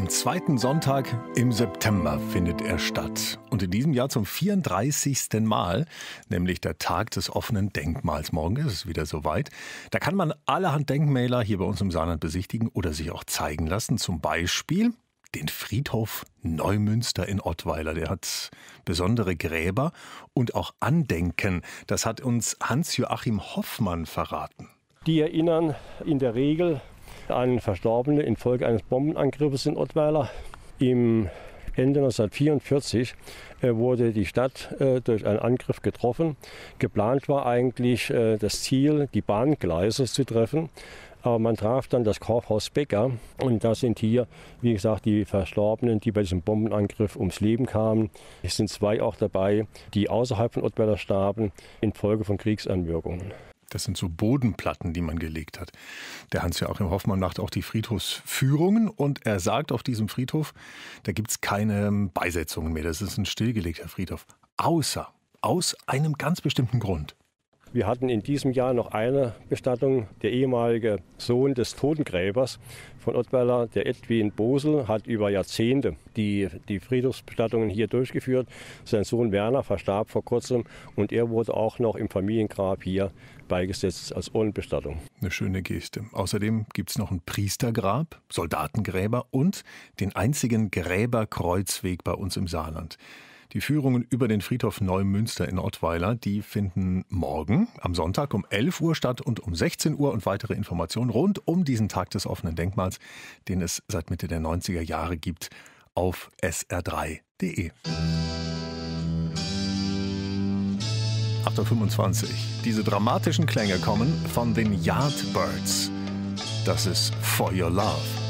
Am zweiten Sonntag im September findet er statt. Und in diesem Jahr zum 34. Mal, nämlich der Tag des offenen Denkmals. Morgen ist es wieder soweit. Da kann man allerhand Denkmäler hier bei uns im Saarland besichtigen oder sich auch zeigen lassen. Zum Beispiel den Friedhof Neumünster in Ottweiler. Der hat besondere Gräber und auch Andenken. Das hat uns Hans-Joachim Hoffmann verraten. Die erinnern in der Regel an Verstorbene infolge eines Bombenangriffes in Ottweiler. Im Ende 1944 wurde die Stadt durch einen Angriff getroffen. Geplant war eigentlich das Ziel, die Bahngleise zu treffen. Aber man traf dann das Kaufhaus Becker und da sind hier, wie gesagt, die Verstorbenen, die bei diesem Bombenangriff ums Leben kamen. Es sind 2 auch dabei, die außerhalb von Ottweiler starben infolge von Kriegsanwirkungen. Das sind so Bodenplatten, die man gelegt hat. Der Hans-Joachim Hoffmann macht auch die Friedhofsführungen und er sagt, auf diesem Friedhof, da gibt es keine Beisetzungen mehr. Das ist ein stillgelegter Friedhof. Außer aus einem ganz bestimmten Grund. Wir hatten in diesem Jahr noch eine Bestattung. Der ehemalige Sohn des Totengräbers von Ottweiler, der Edwin Bosel, hat über Jahrzehnte die Friedhofsbestattungen hier durchgeführt. Sein Sohn Werner verstarb vor kurzem und er wurde auch noch im Familiengrab hier beigesetzt als Urnenbestattung. Eine schöne Geste. Außerdem gibt es noch ein Priestergrab, Soldatengräber und den einzigen Gräberkreuzweg bei uns im Saarland. Die Führungen über den Friedhof Neumünster in Ottweiler, die finden morgen am Sonntag um 11 Uhr statt und um 16 Uhr und weitere Informationen rund um diesen Tag des offenen Denkmals, den es seit Mitte der 90er Jahre gibt, auf sr3.de. 8.25 Uhr. Diese dramatischen Klänge kommen von den Yardbirds. Das ist For Your Love.